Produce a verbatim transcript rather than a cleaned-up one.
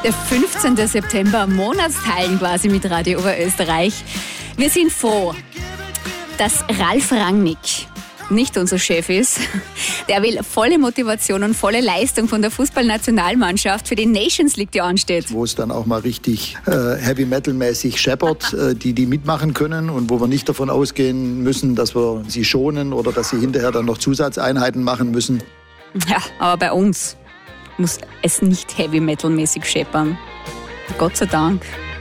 Der fünfzehnten September, Monatsteilen quasi mit Radio Oberösterreich. Wir sind froh, dass Ralf Rangnick nicht unser Chef ist. Der will volle Motivation und volle Leistung von der Fußballnationalmannschaft für die Nations League, die ansteht. Wo es dann auch mal richtig äh, Heavy-Metal-mäßig scheppert, äh, die die mitmachen können und wo wir nicht davon ausgehen müssen, dass wir sie schonen oder dass sie hinterher dann noch Zusatzeinheiten machen müssen. Ja, aber bei uns muss es nicht Heavy-Metal-mäßig scheppern. Gott sei Dank.